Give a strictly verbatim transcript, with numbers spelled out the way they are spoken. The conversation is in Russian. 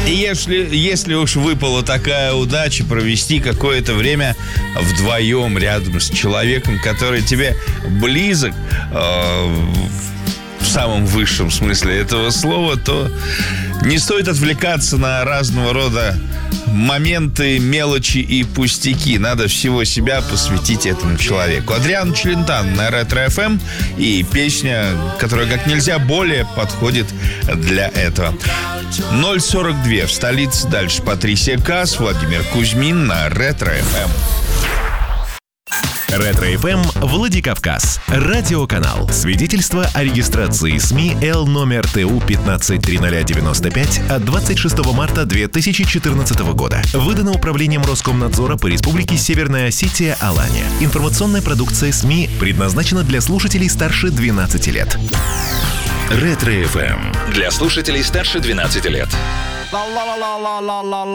И если, если уж выпала такая удача провести какое-то время вдвоем рядом с человеком, который тебе близок, э, в самом высшем смысле этого слова, то не стоит отвлекаться на разного рода моменты, мелочи и пустяки. Надо всего себя посвятить этому человеку. Адриано Челентано на Ретро эф эм и песня, которая как нельзя более подходит для этого. ноль сорок два в столице. Дальше Патрисия Каас, Владимир Кузьмин на Ретро эф эм. Ретро эф эм Владикавказ. Радиоканал. Свидетельство о регистрации СМИ Л номер Т У пятнадцать триста девяносто пять от двадцать шестого марта две тысячи четырнадцатого года. Выдано Управлением Роскомнадзора по Республике Северная Осетия Алания. Информационная продукция СМИ предназначена для слушателей старше двенадцати лет. Ретро эф эм. Для слушателей старше двенадцати лет.